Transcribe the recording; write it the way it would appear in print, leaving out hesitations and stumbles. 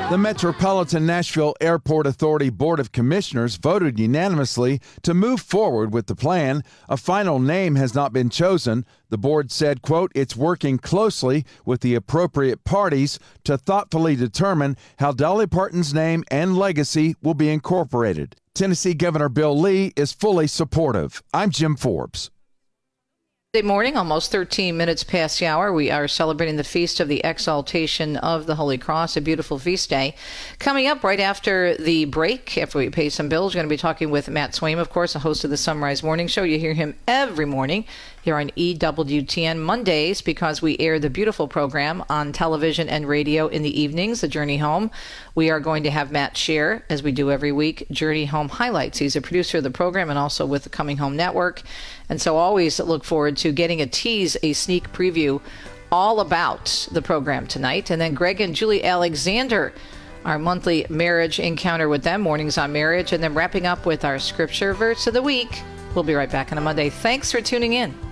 The Metropolitan Nashville Airport Authority Board of Commissioners voted unanimously to move forward with the plan. A final name has not been chosen. The board said, quote, it's working closely with the appropriate parties to thoughtfully determine how Dolly Parton's name and legacy will be incorporated. Tennessee Governor Bill Lee is fully supportive. I'm Jim Forbes. Good morning, almost 13 minutes past the hour. We are celebrating the Feast of the Exaltation of the Holy Cross, a beautiful feast day. Coming up right after the break, after we pay some bills, we're going to be talking with Matt Swaim, of course, the host of the Sunrise Morning Show. You hear him every morning here on EWTN Mondays because we air the beautiful program on television and radio in the evenings, The Journey Home. We are going to have Matt share, as we do every week, Journey Home highlights. He's a producer of the program and also with the Coming Home Network. And so always look forward to getting a sneak preview all about the program tonight. And then Greg and Julie Alexander, our monthly marriage encounter with them, Mornings on Marriage, and then wrapping up with our scripture verse of the week. We'll be right back on a Monday. Thanks for tuning in.